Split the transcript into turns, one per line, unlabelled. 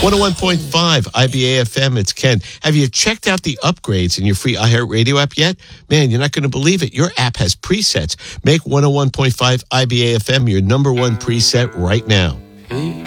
101.5 IBA FM, it's Ken. Have you checked out the upgrades in your free iHeartRadio app yet? Man, you're not going to believe it. Your app has presets. Make 101.5 IBA FM your number one preset right now.